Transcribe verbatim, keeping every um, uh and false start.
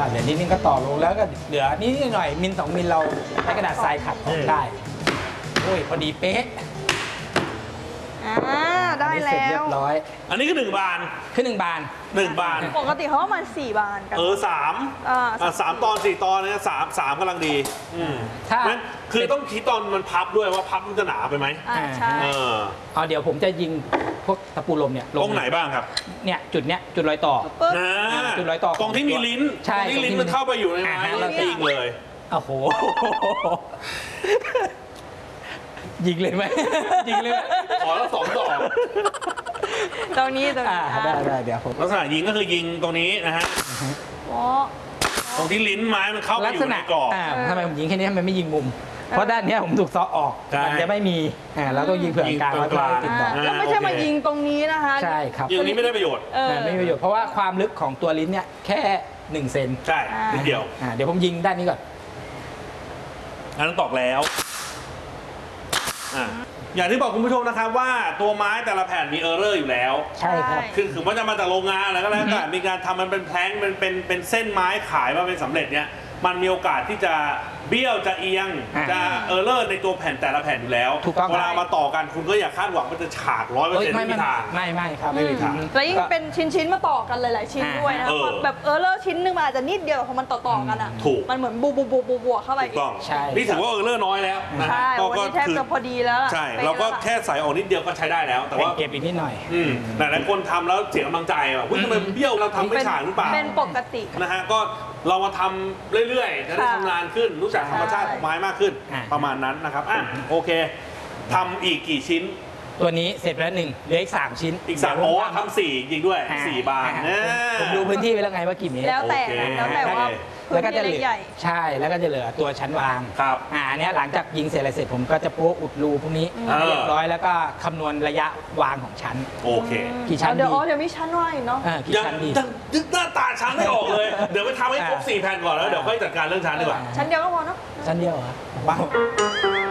เหลือนิดนึงก็ต่อลงแล้วก็เหลือนิดหน่อยมิลสองมิลเราใช้กระดาษทรายขัดออกได้โอ้ยพอดีเป๊ะอ่าได้แล้วเรียบร้อยอันนี้คือหนึ่งบานคือหนึ่งบานหนึ่งบานปกติเขาประมาณสี่บานกันเออสามอ่าสามตอนสี่ตอนเนี่ยสามสามกำลังดีอืมถ้าคือต้องคิดตอนมันพับด้วยว่าพับมันจะหนาไปไหมอ่าใช่เออเอาเดี๋ยวผมจะยิงพวกตะปูลมเนี่ยตรงไหนบ้างครับเนี่ยจุดเนี้ยจุดรอยต่อจุดรอยต่อตรงที่มีลิ้นใช่ตรงที่ลิ้นมันเข้าไปอยู่ในไม้แล้วยิงเลยโอ้โหยิงเลยไหมยิงเลยขอแล้วสองดอกตรงนี้ตรงนี้ได้ได้เดี๋ยวผมลักษณะยิงก็คือยิงตรงนี้นะฮะตรงที่ลิ้นไม้มันเข้าไปอยู่ในกรอบทำไมผมยิงแค่นี้ทำไมไม่ยิงมุมเพราะด้านนี้ผมถูกซ้อออกมันจะไม่มีอ่าแล้วต้องยิงเผื่อกลางแล้วก็ติดต่อแล้วไม่ใช่มายิงตรงนี้นะคะใช่ครับยิงนี้ไม่ได้ประโยชน์ไม่มีประโยชน์เพราะว่าความลึกของตัวลิ้นเนี่ยแค่หนึ่งเซนใช่นิดเดียวเดี๋ยวผมยิงด้านนี้ก่อนอันนั้นตอกแล้วอย่างที่บอกคุณผู้ชมนะครับว่าตัวไม้แต่ละแผ่นมีเออร์เรอร์อยู่แล้วใช่ครับคือถึงว่าจะมาจากโรงงานอะไรก็แล้วแต่มีการทำมันเป็นแพลงเป็นเป็นเป็นเส้นไม้ขายมาเป็นสำเร็จเนี้ยมันมีโอกาสที่จะเบี้ยวจะเอียงจะเออร์เลอร์ในตัวแผ่นแต่ละแผ่นอยู่แล้วเวลามาต่อกันคุณก็อย่าคาดหวังมันจะฉากร้อยเปอร์เซ็นต์ไม่มีทางไม่ไม่ครับไม่มีทางแล้วยิ่งเป็นชิ้นๆมาต่อกันหลายๆชิ้นด้วยนะแบบเออร์เลอร์ชิ้นหนึ่งมันอาจจะนิดเดียวพอมันต่อๆกันอ่ะถูกมันเหมือนบูบูบูบูบูเข้าไปถูกต้องนี่ถือว่าเออร์เลอร์น้อยแล้วนะใช่วันนี้แทบจะพอดีแล้วใช่เราก็แค่ใส่ออกนิดเดียวก็ใช้ได้แล้วแต่ว่าเก็บอีกนิดหน่อยหลายๆคนทำแล้วเสียกำลังใจแบบทำไมเบี้ยวเราทำไม่ฉากหรือเปล่าเป็นปกตินะฮะก็เรามาทำเรื่อยๆจะได้ชำนาญขึ้นรู้จักธรรมชาติของไม้มากขึ้นประมาณนั้นนะครับอ่ะโอเคทำอีกกี่ชิ้นตัวนี้เสร็จแล้วหนึ่งเหลืออีกสามชิ้นอีกสามโอ้ทำสี่ยิงด้วยสี่บานผมดูพื้นที่ไปแล้วไงว่ากี่เมตรแล้วแต่แล้วแต่ว่าแล้วก็จะเหลือใช่แล้วก็จะเหลือตัวชั้นวางครับอ่าเนี้ยหลังจากยิงเสร็จอะไรเสร็จผมก็จะโป๊ะอุดรูพวกนี้เรียบร้อยแล้วก็คำนวณระยะวางของชั้นโอเคกี่ชั้นดีเดี๋ยวอ๋อเดี๋ยวมีชั้นวางอีกเนาะกี่ชั้นดียึดหน้าตาชั้นไม่ออกเลยเดี๋ยวไปทำให้ครบสี่แผ่นก่อนแล้วเดี๋ยวค่อยจัดการเรื่องชั้นดีกว่าชั้นเดียวก็พอเนาะชั้นเดียวเหรอว้าว